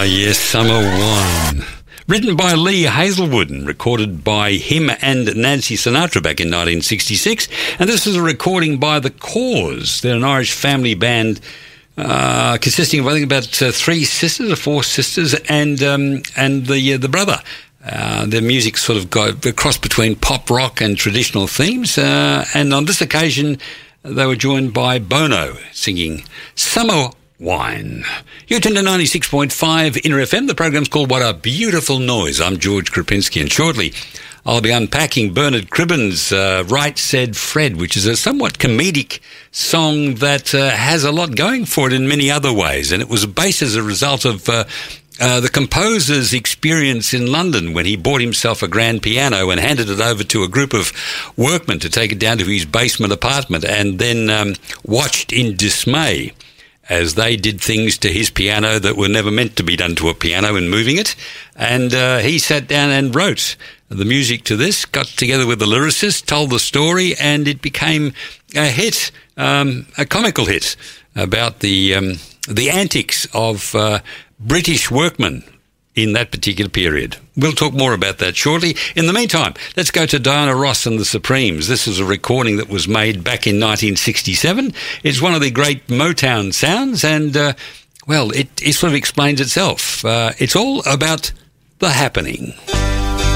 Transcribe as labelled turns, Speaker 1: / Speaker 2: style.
Speaker 1: Yes, Summer Wine. Written by Lee Hazelwood and recorded by him and Nancy Sinatra back in 1966. And this is a recording by The Cause. They're an Irish family band consisting of, I think, about three sisters or four sisters and the brother. Their music sort of got a cross between pop rock and traditional themes. And on this occasion, they were joined by Bono singing Summer Wine. You're tuned to 96.5 Inner FM. The program's called What a Beautiful Noise. I'm George Krupinski, and shortly I'll be unpacking Bernard Cribbin's Right Said Fred, which is a somewhat comedic song that has a lot going for it in many other ways, and it was based as a result of the composer's experience in London when he bought himself a grand piano and handed it over to a group of workmen to take it down to his basement apartment, and then watched in dismay as they did things to his piano that were never meant to be done to a piano in moving it. And he sat down and wrote the music to this, got together with the lyricist, told the story, and it became a hit, a comical hit about the antics of British workmen in that particular period. We'll talk more about that shortly. In the meantime, let's go to Diana Ross and the Supremes. This is a recording that was made back in 1967. It's one of the great Motown sounds, and, it sort of explains itself. It's all about the happening.